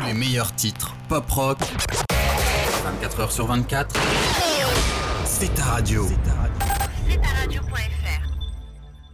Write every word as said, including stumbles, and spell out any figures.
les meilleurs titres pop rock, vingt-quatre heures sur vingt-quatre, c'est ta radio. C'est ta